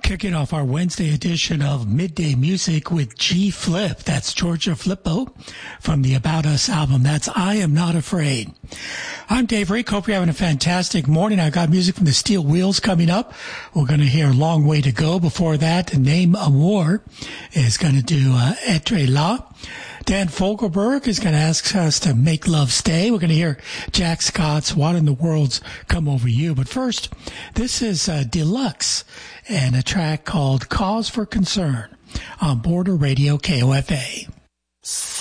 Kicking off our Wednesday edition of Midday Music with G Flip. That's Georgia Flippo from the About Us album. That's I Am Not Afraid. I'm Dave Reek. Hope you're having a fantastic morning. I got music from the Steel Wheels coming up. We're going to hear Long Way to Go. Before that, Name a War is going to do Etre La. Dan Fogelberg is going to ask us to make love stay. We're going to hear Jack Scott's What in the World's Come Over You. But first, this is Deluxe and a track called Cause for Concern on Border Radio KOFA.